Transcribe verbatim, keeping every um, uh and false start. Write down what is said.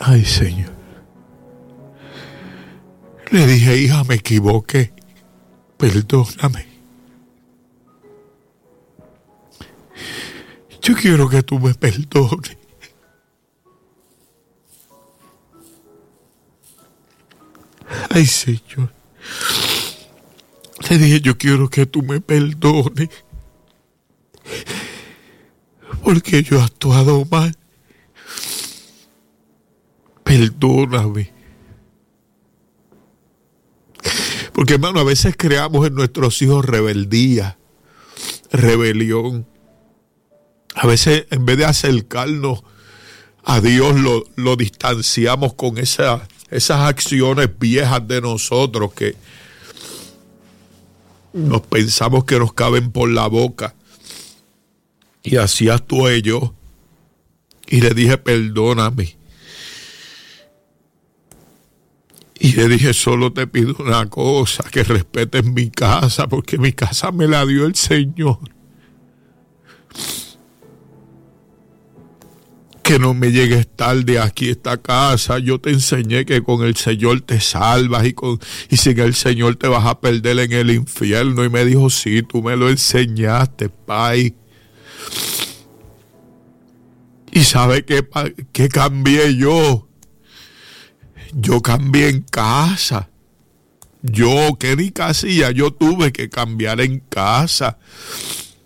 Ay, Señor. Le dije, hija, me equivoqué. Perdóname. Yo quiero que tú me perdones. Ay, Señor. Le dije, yo quiero que tú me perdones. Porque yo he actuado mal. Perdóname. Porque, hermano, a veces creamos en nuestros hijos rebeldía, rebelión. A veces, en vez de acercarnos a Dios, lo, lo distanciamos con esa, esas acciones viejas de nosotros que nos pensamos que nos caben por la boca. Y así actué yo. Y le dije, perdóname. Y le dije, solo te pido una cosa, que respetes mi casa, porque mi casa me la dio el Señor. Que no me llegues tarde aquí a esta casa. Yo te enseñé que con el Señor te salvas y, con, y sin el Señor te vas a perder en el infierno. Y me dijo, sí, tú me lo enseñaste, Pai. ¿Y sabe qué, qué cambié yo? Yo cambié en casa. Yo, que ni casilla, yo tuve que cambiar en casa.